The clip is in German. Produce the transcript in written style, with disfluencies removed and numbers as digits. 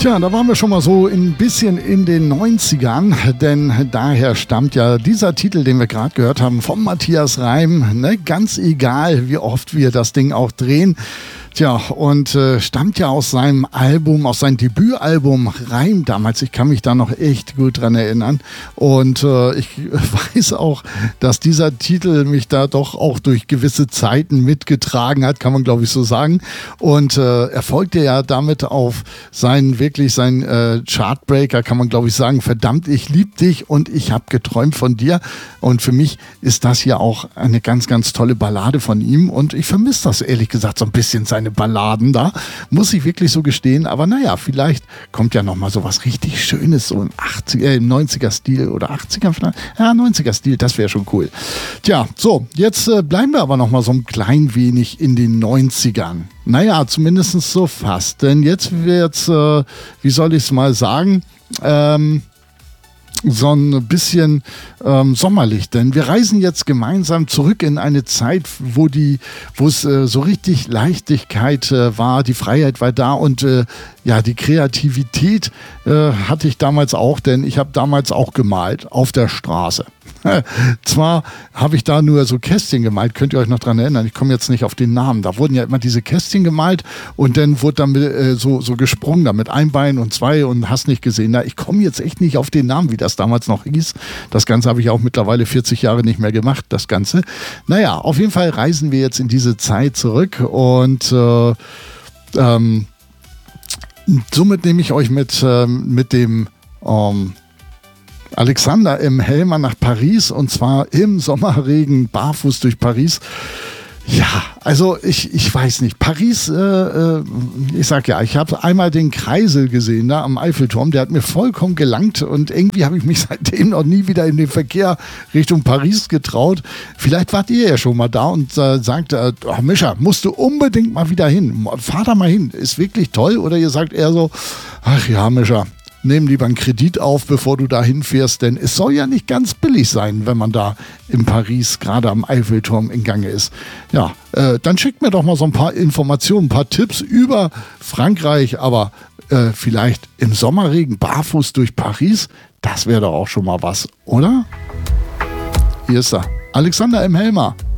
Tja, da waren wir schon mal so ein bisschen in den 90ern, denn daher stammt ja dieser Titel, den wir gerade gehört haben, vom Matthias Reim, ne? Ganz egal, wie oft wir das Ding auch drehen. Tja, und stammt ja aus seinem Album, aus seinem Debütalbum Reim damals. Ich kann mich da noch echt gut dran erinnern. Und ich weiß auch, dass dieser Titel mich da doch auch durch gewisse Zeiten mitgetragen hat, kann man glaube ich so sagen. Und er folgte ja damit auf seinen Chartbreaker, kann man glaube ich sagen, verdammt, ich lieb dich und ich habe geträumt von dir. Und für mich ist das hier auch eine ganz, ganz tolle Ballade von ihm. Und ich vermisse das ehrlich gesagt so ein bisschen, seine Balladen da, muss ich wirklich so gestehen, aber naja, vielleicht kommt ja nochmal so was richtig Schönes, so im 90er-Stil oder 80er vielleicht, ja, 90er-Stil, das wäre schon cool. Tja, so, jetzt bleiben wir aber nochmal so ein klein wenig in den 90ern. Naja, zumindest so fast, denn jetzt wird's, wie soll ich es mal sagen, so ein bisschen sommerlich, denn wir reisen jetzt gemeinsam zurück in eine Zeit, wo es so richtig Leichtigkeit war, die Freiheit war da und ja, die Kreativität hatte ich damals auch, denn ich habe damals auch gemalt auf der Straße. Zwar habe ich da nur so Kästchen gemalt, könnt ihr euch noch dran erinnern, ich komme jetzt nicht auf den Namen, da wurden ja immer diese Kästchen gemalt und dann wurde damit so gesprungen, da mit ein Bein und zwei und hast nicht gesehen. Na, ich komme jetzt echt nicht auf den Namen, wie das damals noch hieß. Das Ganze habe ich auch mittlerweile 40 Jahre nicht mehr gemacht, das Ganze. Naja, auf jeden Fall reisen wir jetzt in diese Zeit zurück und somit nehme ich euch mit dem Alexander M. Helmer nach Paris und zwar im Sommerregen barfuß durch Paris. Ja, also ich weiß nicht. Paris, ich sag ja, ich habe einmal den Kreisel gesehen da am Eiffelturm, der hat mir vollkommen gelangt und irgendwie habe ich mich seitdem noch nie wieder in den Verkehr Richtung Paris getraut. Vielleicht wart ihr ja schon mal da und sagt, oh, Mischa, musst du unbedingt mal wieder hin. Fahr da mal hin, ist wirklich toll. Oder ihr sagt eher so, ach ja, Mischa, nehm lieber einen Kredit auf, bevor du da hinfährst, denn es soll ja nicht ganz billig sein, wenn man da in Paris gerade am Eiffelturm in Gange ist. Ja, dann schickt mir doch mal so ein paar Informationen, ein paar Tipps über Frankreich, aber vielleicht im Sommerregen barfuß durch Paris, das wäre doch auch schon mal was, oder? Hier ist er, Alexander M. Helmer.